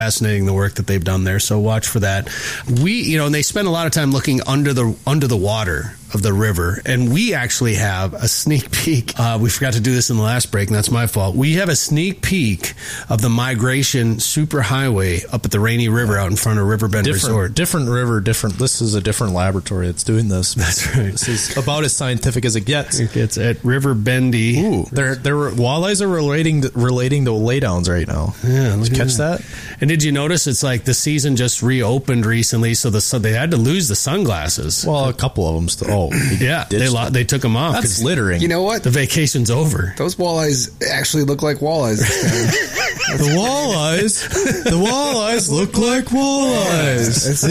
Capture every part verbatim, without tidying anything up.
fascinating, the work that they've done there. So watch for that. We, you know, and they spend a lot of time looking under the under the water of the river, and we actually have a sneak peek. Uh, we forgot to do this in the last break, and that's my fault. We have a sneak peek of the Migration Superhighway up at the Rainy River out in front of Riverbend different, Resort. Different river, different. This is a different laboratory that's doing this. That's right. This is about as scientific as it gets. It gets at Riverbendy. Ooh, there, there were walleyes are relating to, relating to laydowns right now. Yeah, did you catch that? that? And did you notice it's like the season just reopened recently, so the so they had to lose the sunglasses. Well, a couple of them still. Oh, they yeah, they lo- they took them off. That's littering. You know what? The vacation's over. Those walleyes actually look like walleyes. The walleyes, the walleyes look like walleyes.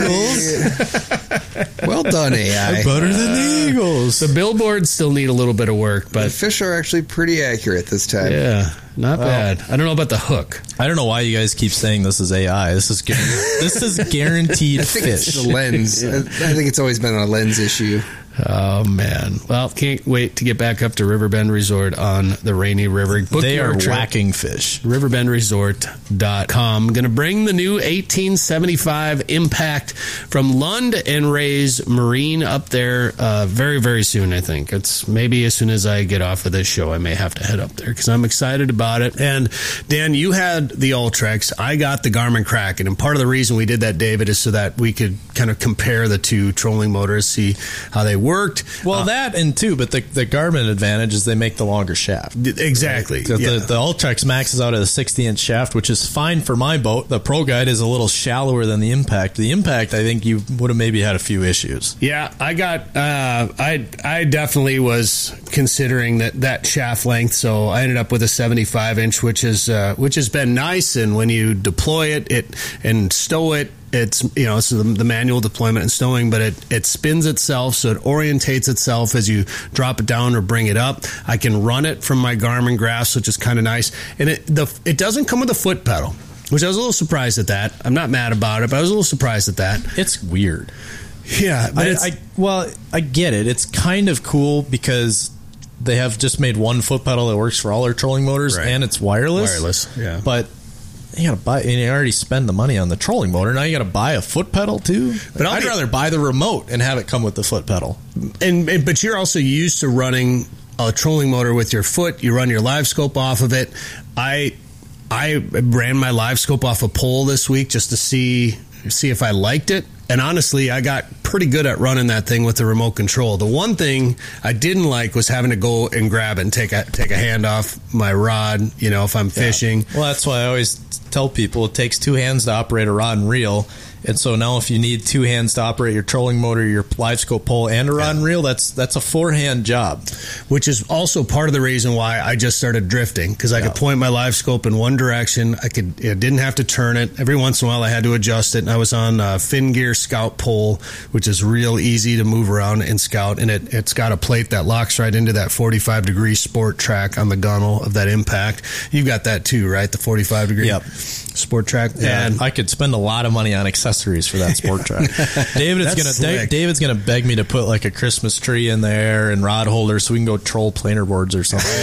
The eagles. Well done, A I. They're better than the eagles. The billboards still need a little bit of work, but the fish are actually pretty accurate this time. Yeah, not well, bad. I don't know about the hook. I don't know why you guys keep saying this is A I. This is this is guaranteed I think fish. It's the lens. yeah. I think it's always been a lens issue. Oh, man. Well, can't wait to get back up to Riverbend Resort on the Rainy River. Book they are trip. Whacking fish. riverbend resort dot com. Going to bring the new eighteen seventy-five Impact from Lund and Ray's Marine up there uh, very, very soon, I think. It's maybe as soon as I get off of this show, I may have to head up there because I'm excited about it. And, Dan, you had the Ultrex. I got the Garmin Kraken. And part of the reason we did that, David, is so that we could kind of compare the two trolling motors, see how they worked. Well, uh, that and two, but the, the Garmin advantage is they make the longer shaft. Exactly. Right? The, yeah. the, the Ultrex maxes out at a sixty inch shaft, which is fine for my boat. The Pro Guide is a little shallower than the Impact. The Impact, I think you would have maybe had a few issues. Yeah, I got, uh, I I definitely was considering that, that shaft length, so I ended up with a seventy-five inch, which is uh, which has been nice, and when you deploy it, it and stow it, it's, you know, it's the, the manual deployment and stowing, but it, it spins itself, so it orientates itself as you drop it down or bring it up. I can run it from my Garmin graphs, which is kind of nice. And it the it doesn't come with a foot pedal, which I was a little surprised at that. I'm not mad about it, but I was a little surprised at that. It's weird. Yeah. But I, it's, I, well, I get it. It's kind of cool because they have just made one foot pedal that works for all their trolling motors, right. and it's wireless. Wireless, yeah. But you gotta buy, and you already spend the money on the trolling motor. Now you gotta buy a foot pedal too. But I'd be, rather buy the remote and have it come with the foot pedal. And, and but you're also used to running a trolling motor with your foot. You run your live scope off of it. I I ran my live scope off a pole this week just to see see if I liked it. And honestly, I got pretty good at running that thing with the remote control. The one thing I didn't like was having to go and grab it and take a take a hand off my rod, you know, if I'm fishing. Yeah. Well, that's why I always tell people it takes two hands to operate a rod and reel. And so now if you need two hands to operate your trolling motor, your live scope pole, and a rod yeah. and reel, that's that's a four-hand job. Which is also part of the reason why I just started drifting, because I yeah. could point my live scope in one direction. I could, I didn't have to turn it. Every once in a while I had to adjust it. And I was on uh, Fin Gear Scout pole, which is real easy to move around in Scout. And it, it's got a plate that locks right into that forty-five degree sport track on the gunnel of that Impact. You've got that too, right? The forty-five degree yep. sport track. Yeah, and I could spend a lot of money on accessories for that sport track. David is gonna da- David's gonna beg me to put like a Christmas tree in there and rod holders so we can go troll planer boards or something.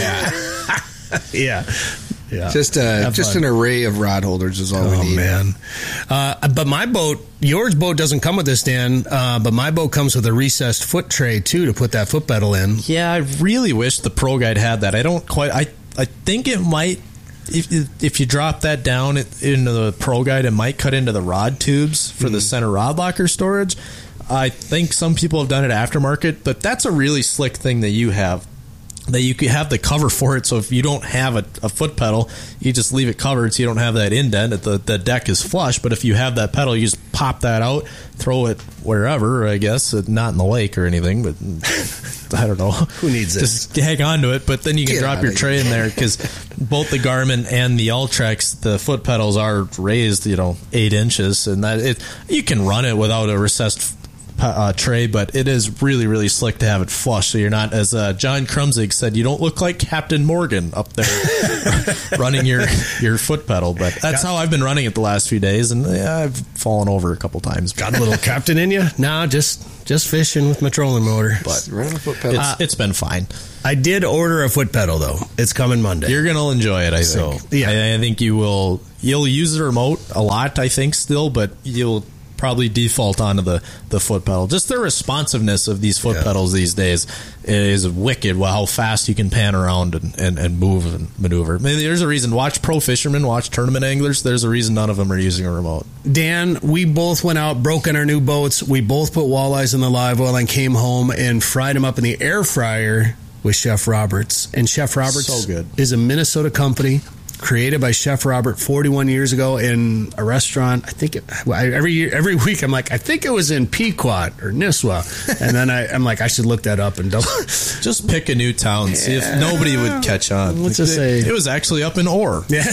yeah. Yeah. Just uh, just fun. An array of rod holders is all oh, we need. Oh, man. Uh, but my boat, yours boat doesn't come with this, Dan, uh, but my boat comes with a recessed foot tray, too, to put that foot pedal in. Yeah, I really wish the Pro Guide had that. I don't quite... I, I think it might... If if you drop that down into the Pro Guide, it might cut into the rod tubes for mm-hmm. the center rod locker storage. I think some people have done it aftermarket, but that's a really slick thing that you have. That you could have the cover for it, so if you don't have a, a foot pedal, you just leave it covered so you don't have that indent. That the, the deck is flush, but if you have that pedal, you just pop that out, throw it wherever, I guess, not in the lake or anything, but I don't know. Who needs just this? Hang on to it, but then you can Get drop your tray in there, because both the Garmin and the Ultrex, the foot pedals are raised, you know, eight inches, and that it you can run it without a recessed uh, tray, but it is really, really slick to have it flush, so you're not, as uh, John Krumzig said, you don't look like Captain Morgan up there running your, your foot pedal, but that's how I've been running it the last few days, and yeah, I've fallen over a couple times. Got a little captain in you? No, just just fishing with my trolling motor. But running a foot pedal. It's, uh, it's been fine. I did order a foot pedal, though. It's coming Monday. You're going to enjoy it, I think. So, yeah. I, I think you will. You'll use the remote a lot, I think, still, but you'll probably default onto the, the foot pedal. Just the responsiveness of these foot yeah. pedals these days is wicked. Well, how fast you can pan around and, and, and move and maneuver. I mean, there's a reason. Watch pro fishermen, watch tournament anglers. There's a reason none of them are using a remote. Dan, we both went out, broke in our new boats. We both put walleyes in the live oil and came home and fried them up in the air fryer with Chef Roberts. And Chef Roberts so good. is a Minnesota company created by Chef Robert forty-one years ago in a restaurant. I think it, every year, every week I'm like, I think it was in Pequot or Nisswa. And then I, I'm like, I should look that up and double. Just pick a new town, yeah. see if nobody would catch on. Let's just say it was actually up in Orr. Yeah.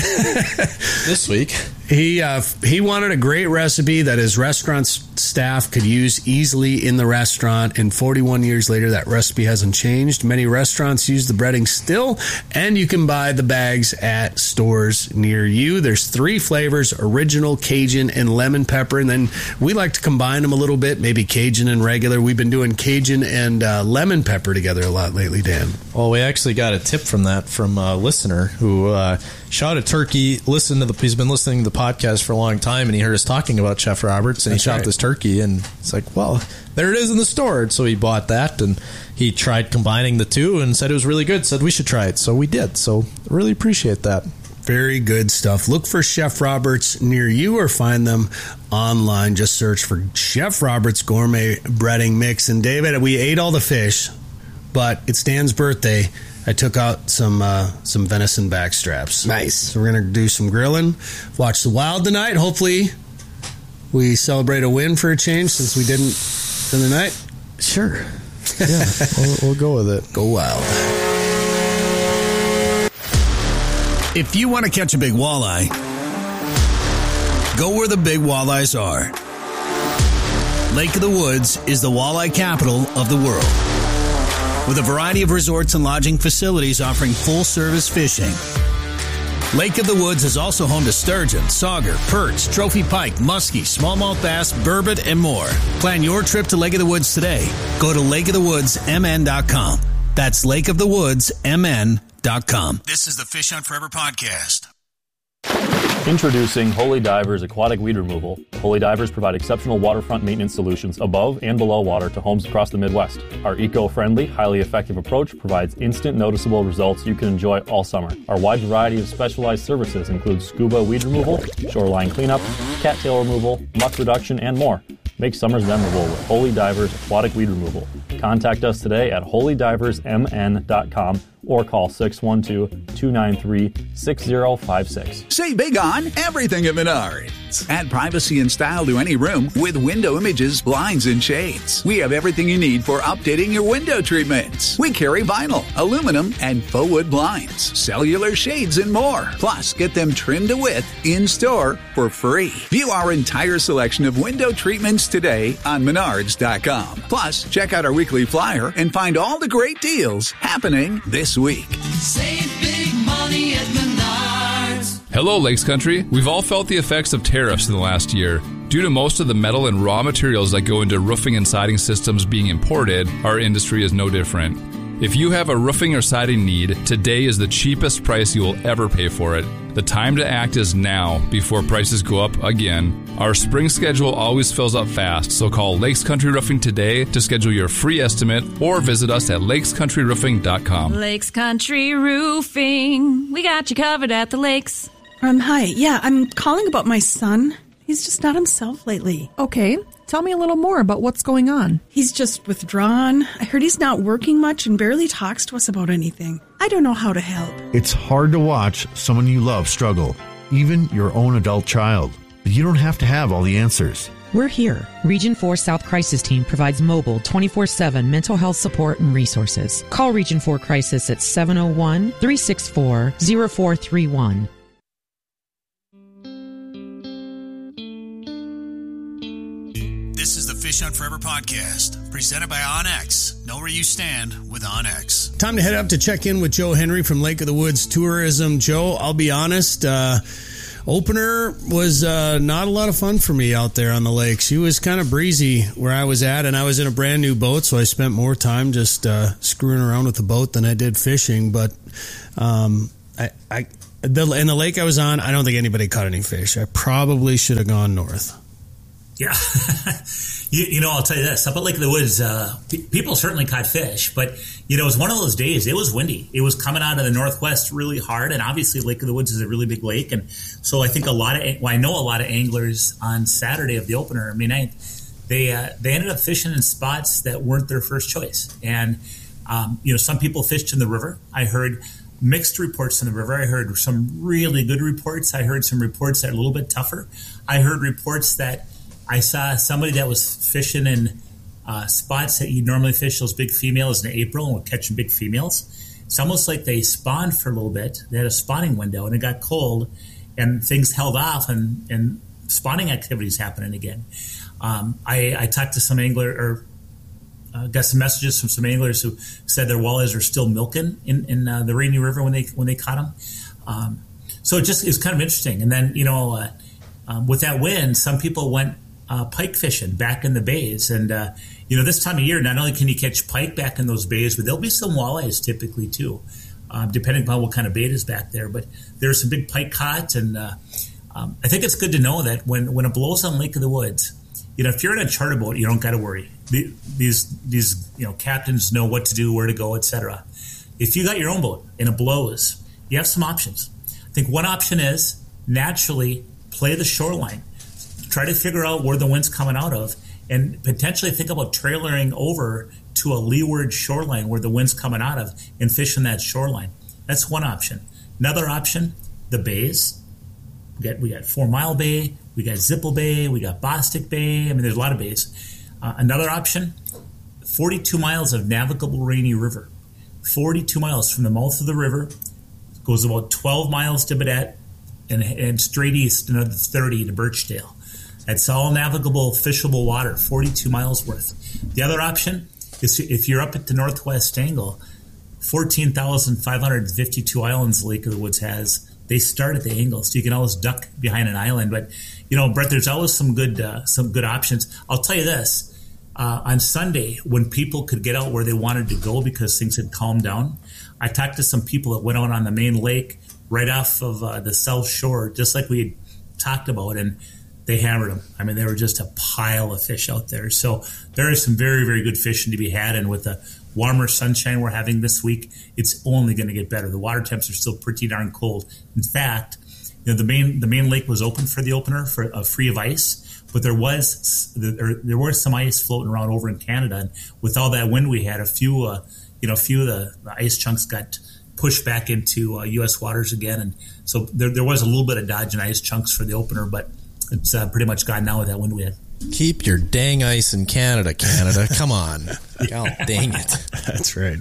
This week. He uh, he wanted a great recipe that his restaurant staff could use easily in the restaurant, and forty-one years later, that recipe hasn't changed. Many restaurants use the breading still, and you can buy the bags at stores near you. There's three flavors, original, Cajun, and lemon pepper, and then we like to combine them a little bit, maybe Cajun and regular. We've been doing Cajun and uh, lemon pepper together a lot lately, Dan. Well, we actually got a tip from that from a listener who uh, shot a turkey, listened to the, he's been listening to the podcast for a long time, and he heard us talking about Chef Roberts, and That's he shot right. this turkey, and it's like, well, there it is in the store. So he bought that, and he tried combining the two and said it was really good, said we should try it. So we did. So really appreciate that. Very good stuff. Look for Chef Roberts near you or find them online. Just search for Chef Roberts Gourmet Breading Mix. And David, we ate all the fish, but it's Dan's birthday. I took out some uh, some venison backstraps. Nice. So we're going to do some grilling, watch the Wild tonight. Hopefully we celebrate a win for a change since we didn't the other night. Sure. Yeah, we'll, we'll go with it. Go Wild. If you want to catch a big walleye, go where the big walleyes are. Lake of the Woods is the walleye capital of the world, with a variety of resorts and lodging facilities offering full-service fishing. Lake of the Woods is also home to sturgeon, sauger, perch, trophy pike, muskie, smallmouth bass, burbot, and more. Plan your trip to Lake of the Woods today. Go to lake of the woods m n dot com. That's lake of the woods m n dot com. This is the Fish Hunt Forever podcast. Introducing Holy Divers Aquatic Weed Removal. Holy Divers provide exceptional waterfront maintenance solutions above and below water to homes across the Midwest. Our eco-friendly, highly effective approach provides instant noticeable results you can enjoy all summer. Our wide variety of specialized services include scuba weed removal, shoreline cleanup, cattail removal, muck reduction, and more. Make summers memorable with Holy Divers Aquatic Weed Removal. Contact us today at holy divers m n dot com or call six one two, two nine three, six zero five six. Say big on everything at Menards. Add privacy and style to any room with window images, blinds, and shades. We have everything you need for updating your window treatments. We carry vinyl, aluminum, and faux wood blinds, cellular shades, and more. Plus, get them trimmed to width in-store for free. View our entire selection of window treatments today on menards dot com. Plus, check out our weekly flyer and find all the great deals happening this week. Save big money at Menards. Hello, Lakes Country. We've all felt the effects of tariffs in the last year. Due to most of the metal and raw materials that go into roofing and siding systems being imported, our industry is no different. If you have a roofing or siding need, today is the cheapest price you will ever pay for it. The time to act is now, before prices go up again. Our spring schedule always fills up fast, so call Lakes Country Roofing today to schedule your free estimate or visit us at lakes country roofing dot com. Lakes Country Roofing. We got you covered at the lakes. Um, hi. Yeah, I'm calling about my son. He's just not himself lately. Okay. Tell me a little more about what's going on. He's just withdrawn. I heard he's not working much and barely talks to us about anything. I don't know how to help. It's hard to watch someone you love struggle, even your own adult child. But you don't have to have all the answers. We're here. Region four South Crisis Team provides mobile twenty-four seven mental health support and resources. Call Region four Crisis at seven oh one, three six four, oh four three one. This is the Fish Hunt Forever podcast, presented by OnX. Know where you stand with OnX. Time to head up to check in with Joe Henry from Lake of the Woods Tourism. Joe, I'll be honest, uh, opener was uh, not a lot of fun for me out there on the lake. She was kind of breezy where I was at, and I was in a brand new boat, so I spent more time just uh, screwing around with the boat than I did fishing. But um, I, I the, in the lake I was on, I don't think anybody caught any fish. I probably should have gone north. Yeah. you, you know, I'll tell you this. Up at Lake of the Woods, uh, p- people certainly caught fish, but, you know, it was one of those days. It was windy. It was coming out of the northwest really hard, and obviously Lake of the Woods is a really big lake. And so I think a lot of, well, I know a lot of anglers on Saturday of the opener, May ninth, they, uh, they ended up fishing in spots that weren't their first choice. And, um, you know, some people fished in the river. I heard mixed reports in the river. I heard some really good reports. I heard some reports that are a little bit tougher. I heard reports that I saw somebody that was fishing in uh, spots that you normally fish those big females in April and were catching big females. It's almost like they spawned for a little bit. They had a spawning window, and it got cold, and things held off, and, and spawning activities happening again. Um, I, I talked to some angler, or uh, got some messages from some anglers who said their walleyes are still milking in, in uh, the Rainy River when they when they caught them. Um, so it just is kind of interesting. And then, you know, uh, um, with that wind, some people went Uh, pike fishing back in the bays. And, uh, you know, this time of year, not only can you catch pike back in those bays, but there'll be some walleyes typically too, um, depending upon what kind of bait is back there. But there's some big pike caught. And uh, um, I think it's good to know that when, when it blows on Lake of the Woods, you know, if you're in a charter boat, you don't got to worry. The, these, these, you know, captains know what to do, where to go, et cetera. If you got your own boat and it blows, you have some options. I think one option is naturally play the shoreline. Try to figure out where the wind's coming out of, and potentially think about trailering over to a leeward shoreline where the wind's coming out of and fishing that shoreline. That's one option. Another option, the bays. We got we got Four Mile Bay, we got Zipple Bay, we got Bostic Bay. I mean, there's a lot of bays. Uh, another option, forty-two miles of navigable Rainy River. forty-two miles from the mouth of the river, goes about twelve miles to Baudette, and, and straight east another thirty to Birchdale. It's all navigable, fishable water, forty-two miles worth. The other option is if you're up at the northwest angle, fourteen thousand five hundred fifty-two islands Lake of the Woods has. They start at the angle, so you can always duck behind an island. But, you know, Brett, there's always some good uh, some good options. I'll tell you this. Uh, on Sunday, when people could get out where they wanted to go because things had calmed down, I talked to some people that went out on the main lake right off of uh, the South Shore, just like we had talked about, and they hammered them. I mean, they were just a pile of fish out there. So there is some very, very good fishing to be had. And with the warmer sunshine we're having this week, it's only going to get better. The water temps are still pretty darn cold. In fact, you know, the main the main lake was open for the opener, for uh, free of ice, but there was there, there was some ice floating around over in Canada. And with all that wind we had, a few uh, you know, a few of the, the ice chunks got pushed back into uh, U S waters again. And so there there was a little bit of dodging ice chunks for the opener, but it's uh, pretty much gone now with that wind we had. Keep your dang ice in Canada, Canada. Come on. God dang it. That's right.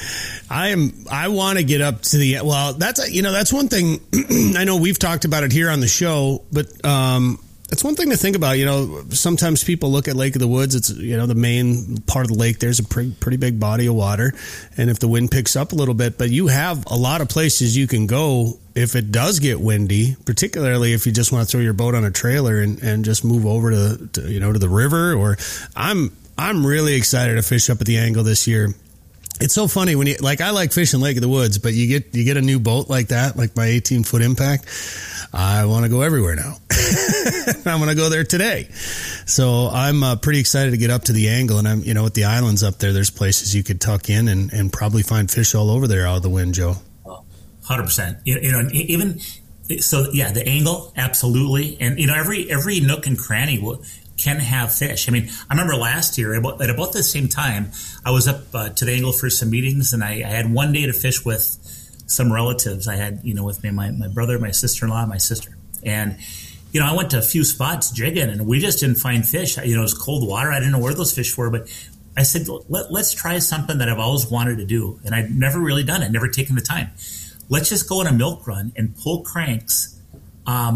I am. I want to get up to the, well, that's, you know, that's one thing. I know we've talked about it here on the show, but um, it's one thing to think about. You know, sometimes people look at Lake of the Woods. It's, you know, the main part of the lake. There's a pretty, pretty big body of water. And if the wind picks up a little bit, but you have a lot of places you can go if it does get windy, particularly if you just want to throw your boat on a trailer and, and just move over to, to, you know, to the river. Or I'm, I'm really excited to fish up at the Angle this year. It's so funny when you, like, I like fishing Lake of the Woods, but you get, you get a new boat like that, like my eighteen foot Impact. I want to go everywhere now. I'm going to go there today. So I'm uh, pretty excited to get up to the Angle. And I'm, you know, with the islands up there, there's places you could tuck in and, and probably find fish all over there out of the wind, Joe. one hundred percent. You, you know, even so, yeah, the Angle, absolutely. And, you know, every, every nook and cranny will, can have fish. I mean, I remember last year about, at about the same time, I was up uh, to the Angle for some meetings, and I, I had one day to fish with some relatives. I had, you know, with me, my, my brother, my sister-in-law, my sister. And, you know, I went to a few spots jigging, and we just didn't find fish. You know, it was cold water. I didn't know where those fish were, but I said, Let, let's try something that I've always wanted to do. And I'd never really done it, never taken the time. Let's just go on a milk run and pull cranks um,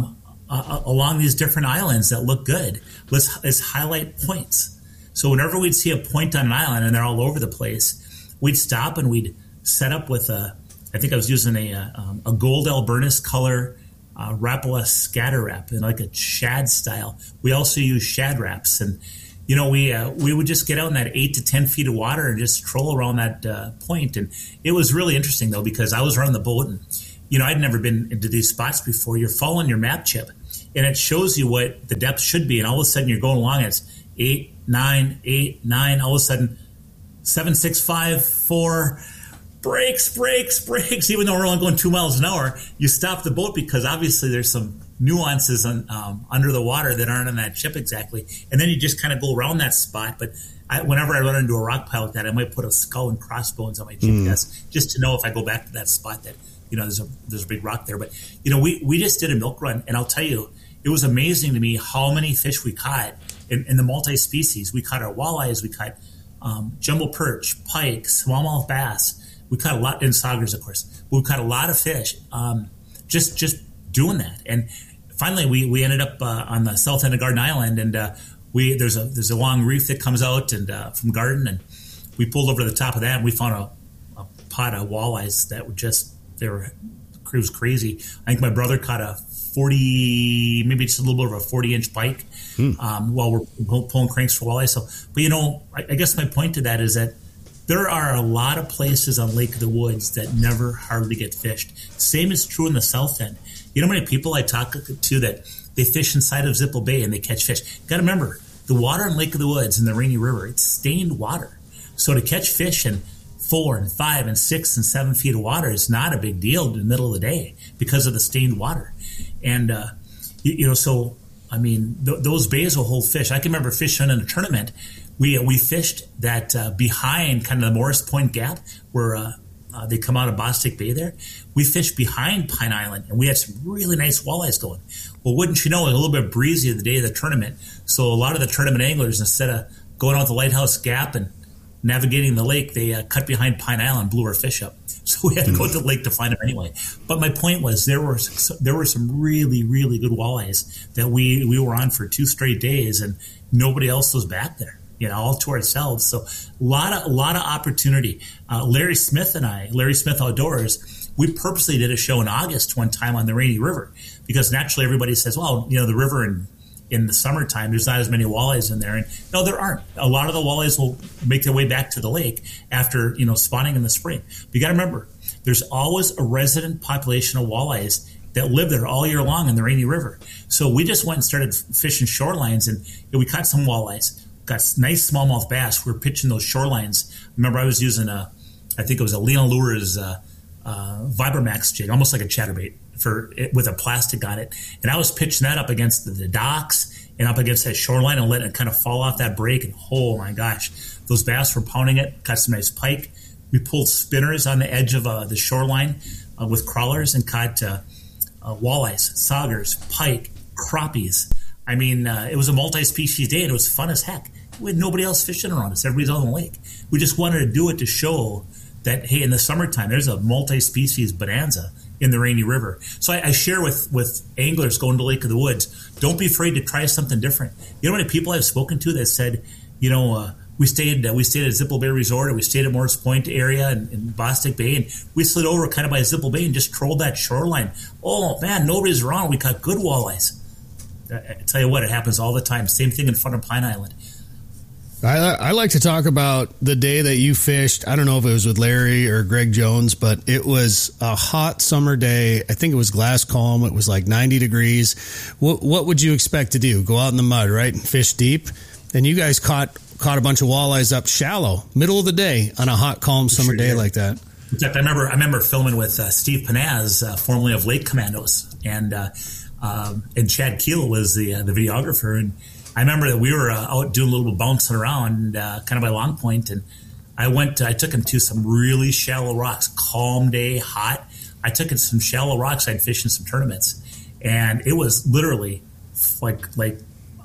uh, along these different islands that look good. Let's, let's highlight points. So whenever we'd see a point on an island, and they're all over the place, we'd stop and we'd set up with a, I think I was using a, um, a gold Albernis color uh, Rapala scatter wrap in like a shad style. We also use shad wraps, and you know, we uh, we would just get out in that eight to ten feet of water and just troll around that uh, point. And it was really interesting though, because I was running the boat, and you know, I'd never been into these spots before. You're following your map chip, and it shows you what the depth should be, and all of a sudden you're going along. It's eight, nine, eight, nine. All of a sudden, seven, six, five, four. Brakes, brakes, brakes. Even though we're only going two miles an hour, you stop the boat because obviously there's some nuances on, um, under the water that aren't on that chip exactly. And then you just kind of go around that spot. But I, whenever I run into a rock pile like that, I might put a skull and crossbones on my G P S mm. just to know if I go back to that spot that, you know, there's a there's a big rock there. But, you know, we, we just did a milk run, and I'll tell you, it was amazing to me how many fish we caught in, in the multi-species. We caught our walleyes, we caught um, jumbo perch, pike, smallmouth bass. We caught a lot in saugers, of course. But we caught a lot of fish um, just just doing that. And finally, we, we ended up uh, on the south end of Garden Island, and uh, we there's a there's a long reef that comes out and uh, from Garden, and we pulled over to the top of that, and we found a, a pot of walleyes that were just they were it was crazy. I think my brother caught a forty, maybe just a little bit of a forty inch pike hmm. um, while we're pulling cranks for walleyes. So, but you know, I, I guess my point to that is that there are a lot of places on Lake of the Woods that never hardly get fished. Same is true in the south end. You know how many people I talk to that they fish inside of Zipple Bay and they catch fish? You got to remember, the water in Lake of the Woods and the Rainy River, it's stained water. So to catch fish in four and five and six and seven feet of water is not a big deal in the middle of the day because of the stained water. And, uh, you, you know, so, I mean, th- those bays will hold fish. I can remember fishing in a tournament. We we fished that uh, behind kind of the Morris Point Gap where uh, uh, they come out of Bostic Bay there. We fished behind Pine Island, and we had some really nice walleyes going. Well, wouldn't you know, it was a little bit breezy the day of the tournament. So a lot of the tournament anglers, instead of going out the Lighthouse Gap and navigating the lake, they uh, cut behind Pine Island, blew our fish up. So we had to go to the lake to find them anyway. But my point was there were there were some really, really good walleyes that we, we were on for two straight days, and nobody else was back there. You know, all to ourselves. So a lot of a lot of opportunity. Uh, Larry Smith and I, Larry Smith Outdoors, we purposely did a show in August one time on the Rainy River because naturally everybody says, well, you know, the river in in the summertime, there's not as many walleyes in there. And no, there aren't. A lot of the walleyes will make their way back to the lake after, you know, spawning in the spring. But you got to remember, there's always a resident population of walleyes that live there all year long in the Rainy River. So we just went and started fishing shorelines, and you know, we caught some walleyes. Got nice smallmouth bass. We were pitching those shorelines. Remember, I was using a, I think it was a Lena Lures uh, uh, Vibramax jig, almost like a chatterbait, for it, with a plastic on it. And I was pitching that up against the, the docks and up against that shoreline and letting it kind of fall off that break. And oh my gosh, those bass were pounding it. Caught some nice pike. We pulled spinners on the edge of uh, the shoreline uh, with crawlers and caught uh, uh, walleyes, saugers, pike, crappies. I mean, uh, it was a multi-species day, and it was fun as heck. We had nobody else fishing around us. Everybody's on the lake. We just wanted to do it to show that, hey, in the summertime, there's a multi-species bonanza in the Rainy River. So I, I share with, with anglers going to Lake of the Woods, don't be afraid to try something different. You know how many people I've spoken to that said, you know, uh, we stayed uh, we stayed at Zipple Bay Resort, or we stayed at Morris Point area in, in Bostic Bay, and we slid over kind of by Zipple Bay and just trolled that shoreline. Oh, man, nobody's around. We caught good walleyes. I tell you what, it happens all the time. Same thing in front of Pine Island. I, I like to talk about the day that you fished. I don't know if it was with Larry or Greg Jones, but it was a hot summer day. I think it was glass calm. It was like ninety degrees. What, what would you expect to do? Go out in the mud, right, and fish deep? And you guys caught caught a bunch of walleyes up shallow, middle of the day on a hot, calm summer sure day did. Like that. In fact, I remember I remember filming with uh, Steve Panaz, uh, formerly of Lake Commandos, and uh, um, and Chad Keel was the uh, the videographer. And I remember that we were uh, out doing a little bouncing around, uh, kind of by Long Point, and I went. I took him to some really shallow rocks. Calm day, hot. I took him to some shallow rocks. I'd fished in some tournaments, and it was literally like like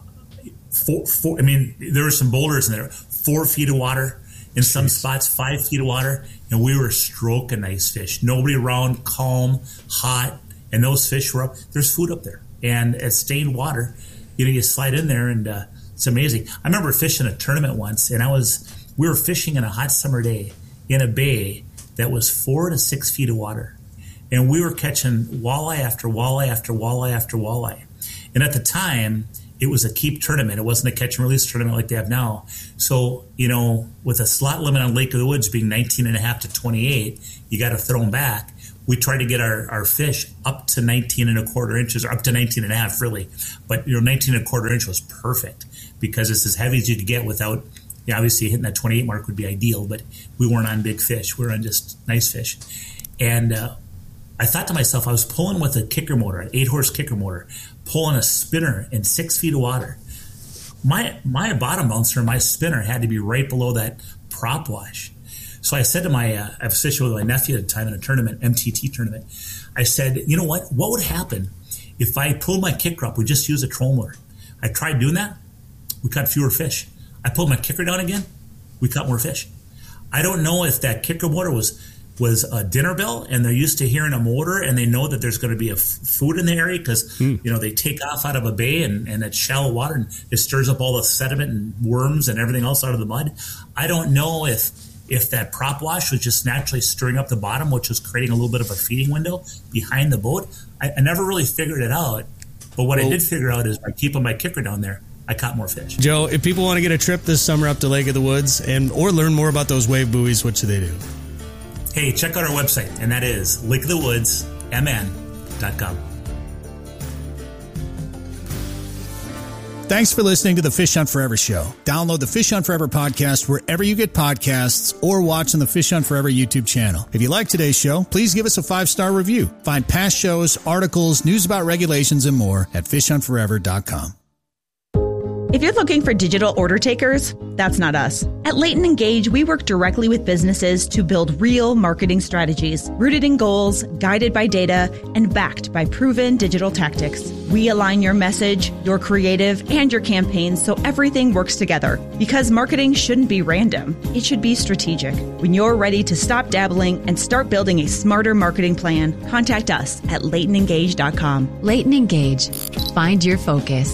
four. four I mean, there were some boulders in there, four feet of water. In some spots, five feet of water, and we were stroking nice fish. Nobody around, calm, hot, and those fish were up. There's food up there. and it's stained water. You know, you slide in there, and uh, it's amazing. I remember fishing a tournament once, and I was we were fishing in a hot summer day in a bay that was four to six feet of water, and we were catching walleye after walleye after walleye after walleye. And at the time, it was a keep tournament. It wasn't a catch and release tournament like they have now. So, you know, with a slot limit on Lake of the Woods being nineteen and a half to twenty-eight, you got to throw them back. We tried to get our, our fish up to nineteen and a quarter inches, or up to nineteen and a half, really. But, you know, nineteen and a quarter inch was perfect because it's as heavy as you could get without, yeah, obviously hitting that twenty-eight mark would be ideal, but we weren't on big fish. We were on just nice fish. And uh, I thought to myself, I was pulling with a kicker motor, an eight-horse kicker motor, pulling a spinner in six feet of water. My my bottom bouncer, my spinner, had to be right below that prop wash. So I said to my, uh, I was fishing with my nephew at the time in a tournament, M T T tournament. I said, you know what? What would happen if I pulled my kicker up? We just use a troll motor. I tried doing that. We caught fewer fish. I pulled my kicker down again. We caught more fish. I don't know if that kicker motor was was a dinner bell, and they're used to hearing a motor, and they know that there's going to be a f- food in the area because mm. you know they take off out of a bay and, and it's shallow water and it stirs up all the sediment and worms and everything else out of the mud. I don't know if if that prop wash was just naturally stirring up the bottom, which was creating a little bit of a feeding window behind the boat. I, I never really figured it out, but what well, I did figure out is by keeping my kicker down there, I caught more fish. Joe, if people want to get a trip this summer up to Lake of the Woods and or learn more about those wave buoys, what should they do? Hey, check out our website, and that is lake of the woods m n dot com. Thanks for listening to the Fish Hunt Forever show. Download the Fish Hunt Forever podcast wherever you get podcasts or watch on the Fish Hunt Forever YouTube channel. If you like today's show, please give us a five-star review. Find past shows, articles, news about regulations, and more at fish hunt forever dot com. If you're looking for digital order takers, that's not us. At Leighton Engage, we work directly with businesses to build real marketing strategies, rooted in goals, guided by data, and backed by proven digital tactics. We align your message, your creative, and your campaigns so everything works together. Because marketing shouldn't be random. It should be strategic. When you're ready to stop dabbling and start building a smarter marketing plan, contact us at leighton engage dot com. Leighton Engage. Find your focus.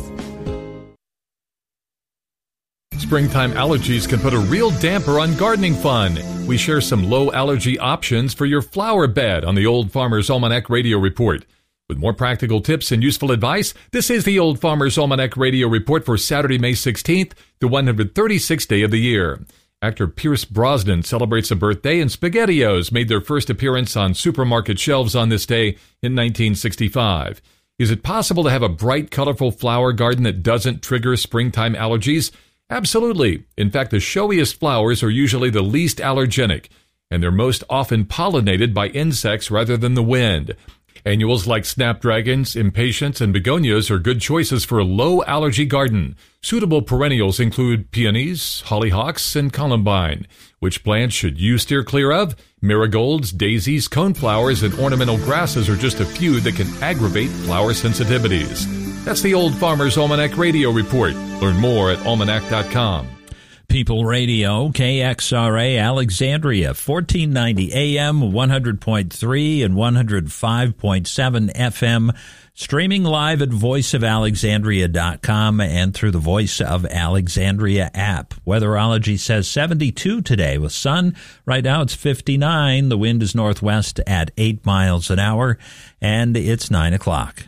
Springtime allergies can put a real damper on gardening fun. We share some low allergy options for your flower bed on the Old Farmer's Almanac Radio Report. With more practical tips and useful advice, this is the Old Farmer's Almanac Radio Report for Saturday, May sixteenth, the one hundred thirty-sixth day of the year. Actor Pierce Brosnan celebrates a birthday, and SpaghettiOs made their first appearance on supermarket shelves on this day in nineteen sixty-five. Is it possible to have a bright, colorful flower garden that doesn't trigger springtime allergies? Absolutely. In fact, the showiest flowers are usually the least allergenic, and they're most often pollinated by insects rather than the wind. Annuals like snapdragons, impatiens, and begonias are good choices for a low-allergy garden. Suitable perennials include peonies, hollyhocks, and columbine. Which plants should you steer clear of? Marigolds, daisies, coneflowers, and ornamental grasses are just a few that can aggravate flower sensitivities. That's the Old Farmer's Almanac Radio Report. Learn more at almanac dot com. People Radio, K X R A, Alexandria, fourteen ninety A M, one hundred point three and one hundred five point seven F M. Streaming live at voice of alexandria dot com and through the Voice of Alexandria app. Weatherology says seventy-two today with sun. Right now it's fifty-nine. The wind is northwest at eight miles an hour, and it's nine o'clock.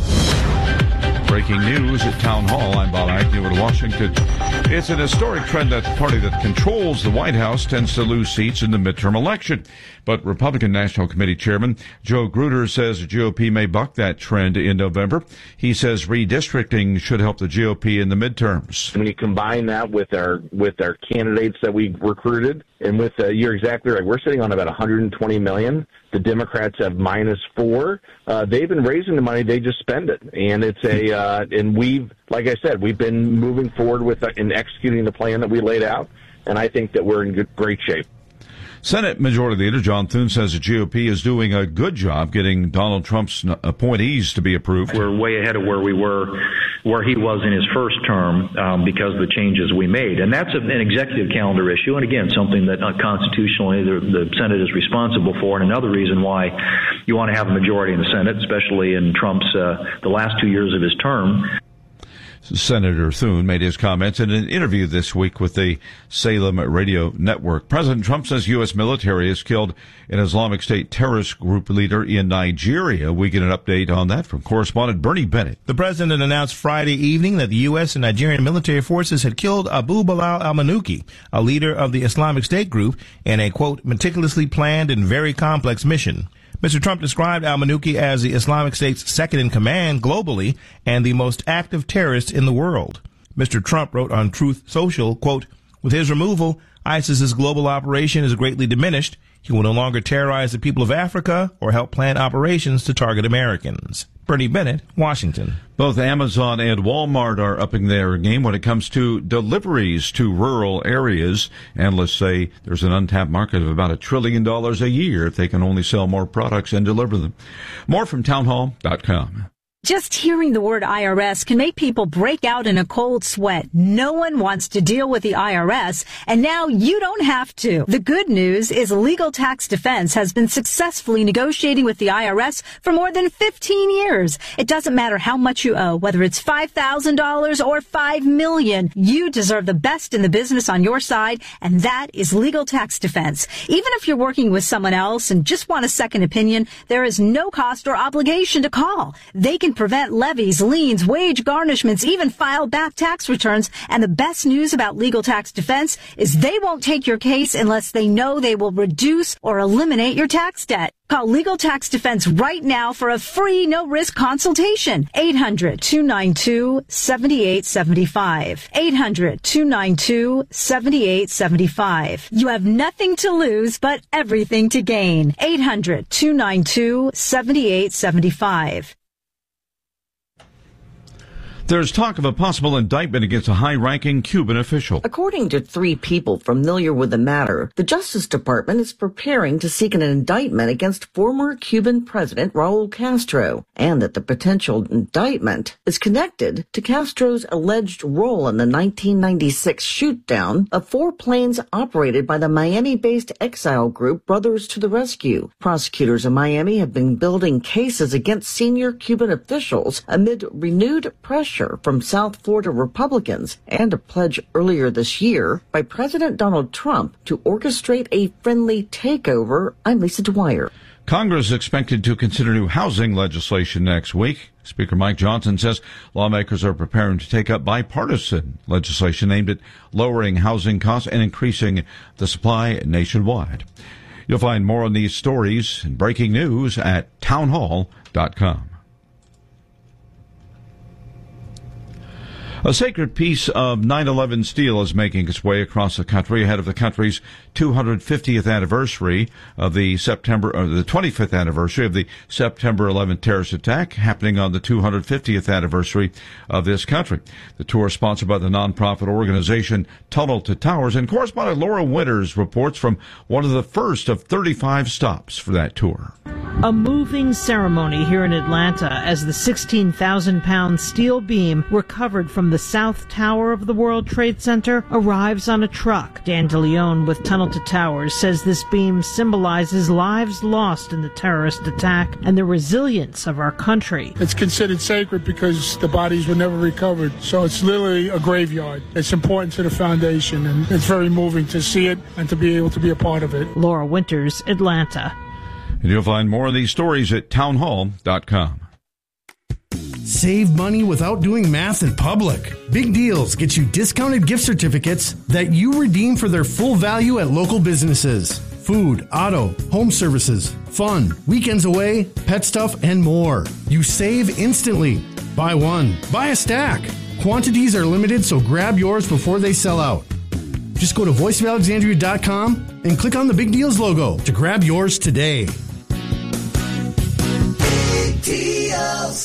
Breaking news at Town Hall. I'm Bob Agnew in Washington. It's an historic trend that the party that controls the White House tends to lose seats in the midterm election. But Republican National Committee Chairman Joe Gruder says the G O P may buck that trend in November. He says redistricting should help the G O P in the midterms. When you combine that with our with our candidates that we recruited, and with uh, you're exactly right, we're sitting on about one hundred twenty million. The Democrats have minus four. Uh, they've been raising the money; they just spend it, and it's a uh, and we've, like I said, we've been moving forward with uh, in executing the plan that we laid out, and I think that we're in good, great shape. Senate Majority Leader John Thune says the G O P is doing a good job getting Donald Trump's appointees to be approved. We're way ahead of where we were, where he was in his first term um, because of the changes we made. And that's an executive calendar issue. And again, something that uh, constitutionally the, the Senate is responsible for. And another reason why you want to have a majority in the Senate, especially in Trump's uh, the last two years of his term. Senator Thune made his comments in an interview this week with the Salem Radio Network. President Trump says U S military has killed an Islamic State terrorist group leader in Nigeria. We get an update on that from correspondent Bernie Bennett. The president announced Friday evening that the U S and Nigerian military forces had killed Abu Bilal al-Manuki, a leader of the Islamic State group, in a, quote, meticulously planned and very complex mission. Mister Trump described al-Manuki as the Islamic State's second in command globally and the most active terrorist in the world. Mister Trump wrote on Truth Social, quote, with his removal, ISIS's global operation is greatly diminished. He will no longer terrorize the people of Africa or help plan operations to target Americans. Bernie Bennett, Washington. Both Amazon and Walmart are upping their game when it comes to deliveries to rural areas. Analysts say there's an untapped market of about a trillion dollars a year if they can only sell more products and deliver them. More from townhall dot com. Just hearing the word I R S can make people break out in a cold sweat. No one wants to deal with the I R S, and now you don't have to. The good news is Legal Tax Defense has been successfully negotiating with the I R S for more than fifteen years. It doesn't matter how much you owe, whether it's five thousand dollars or five million dollars. You deserve the best in the business on your side, and that is Legal Tax Defense. Even if you're working with someone else and just want a second opinion, there is no cost or obligation to call. They can prevent levies, liens, wage garnishments, even file back tax returns. And the best news about Legal Tax Defense is they won't take your case unless they know they will reduce or eliminate your tax debt. Call Legal Tax Defense right now for a free, no-risk consultation. eight hundred, two nine two, seven eight seven five. eight hundred, two nine two, seven eight seven five. You have nothing to lose, but everything to gain. eight hundred, two nine two, seven eight seven five. There's talk of a possible indictment against a high-ranking Cuban official. According to three people familiar with the matter, the Justice Department is preparing to seek an indictment against former Cuban President Raul Castro, and that the potential indictment is connected to Castro's alleged role in the nineteen ninety-six shoot-down of four planes operated by the Miami-based exile group Brothers to the Rescue. Prosecutors in Miami have been building cases against senior Cuban officials amid renewed pressure from South Florida Republicans and a pledge earlier this year by President Donald Trump to orchestrate a friendly takeover. I'm Lisa Dwyer. Congress is expected to consider new housing legislation next week. Speaker Mike Johnson says lawmakers are preparing to take up bipartisan legislation aimed at lowering housing costs and increasing the supply nationwide. You'll find more on these stories and breaking news at townhall dot com. A sacred piece of nine eleven steel is making its way across the country ahead of the country's two hundred fiftieth anniversary of the September, or the twenty-fifth anniversary of the September eleventh terrorist attack, happening on the two hundred fiftieth anniversary of this country. The tour is sponsored by the nonprofit organization Tunnel to Towers, and correspondent Laura Winters reports from one of the first of thirty-five stops for that tour. A moving ceremony here in Atlanta as the sixteen thousand pound steel beam recovered from the South Tower of the World Trade Center arrives on a truck. Dan DeLeon with Tunnel to Towers says this beam symbolizes lives lost in the terrorist attack and the resilience of our country. It's considered sacred because the bodies were never recovered, so it's literally a graveyard. It's important to the foundation, and it's very moving to see it and to be able to be a part of it. Laura Winters, Atlanta. And you'll find more of these stories at townhall dot com. Save money without doing math in public. Big Deals gets you discounted gift certificates that you redeem for their full value at local businesses. Food, auto, home services, fun, weekends away, pet stuff, and more. You save instantly. Buy one, buy a stack. Quantities are limited, so grab yours before they sell out. Just go to voice of alexandria dot com and click on the Big Deals logo to grab yours today. Big Deals.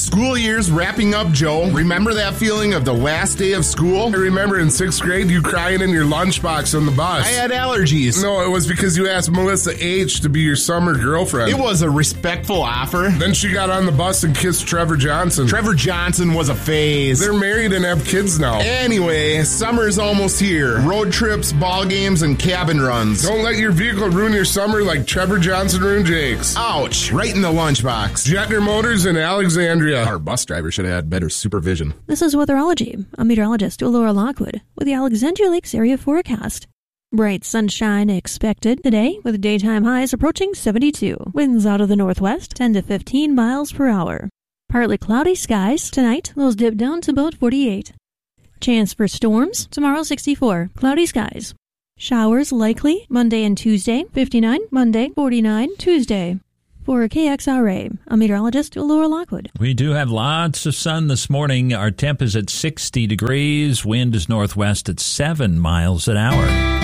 School year's wrapping up, Joe. Remember that feeling of the last day of school? I remember in sixth grade you crying in your lunchbox on the bus. I had allergies. No, it was because you asked Melissa H. to be your summer girlfriend. It was a respectful offer. Then she got on the bus and kissed Trevor Johnson. Trevor Johnson was a phase. They're married and have kids now. Anyway, summer's almost here. Road trips, ball games, and cabin runs. Don't let your vehicle ruin your summer like Trevor Johnson ruined Jake's. Ouch. Right in the lunchbox. Jetner Motors in Alexandria. Our bus driver should have had better supervision. This is Weatherology. I'm meteorologist Laura Lockwood with the Alexandria Lakes area forecast. Bright sunshine expected today with daytime highs approaching seventy-two. Winds out of the northwest ten to fifteen miles per hour. Partly cloudy skies tonight. Those dip down to about forty-eight. Chance for storms tomorrow sixty-four. Cloudy skies. Showers likely Monday and Tuesday fifty-nine. Monday forty-nine. Tuesday. For K X R A, I'm meteorologist Laura Lockwood. We do have lots of sun this morning. Our temp is at sixty degrees. Wind is northwest at seven miles an hour.